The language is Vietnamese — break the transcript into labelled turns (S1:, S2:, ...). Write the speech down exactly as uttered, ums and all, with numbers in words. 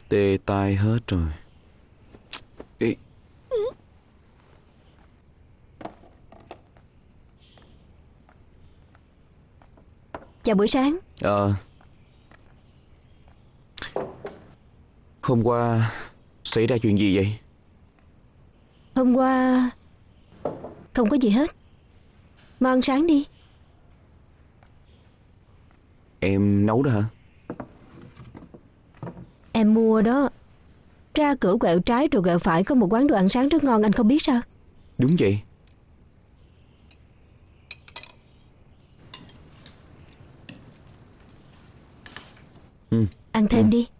S1: Tê tai hết rồi. Ê.
S2: Chào buổi sáng.
S1: Ờ Hôm qua xảy ra chuyện gì vậy?
S2: Hôm qua không có gì hết. Mau ăn sáng đi.
S1: Em nấu đó hả?
S2: Em mua đó. Ra cửa quẹo trái rồi quẹo phải có một quán đồ ăn sáng rất ngon, anh không biết sao?
S1: Đúng vậy.
S2: Ừ. Ăn thêm
S1: ừ.
S2: đi.